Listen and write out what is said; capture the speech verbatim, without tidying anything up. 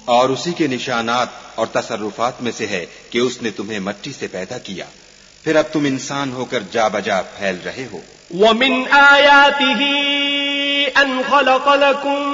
और उसी के निशानात और तसर्रुफात में से है कि उसने तुम्हें मट्टी से पैदा किया, फिर अब तुम इंसान होकर जा बजा फैल रहे हो। वमिन आयातिही अन खलक़ लकुम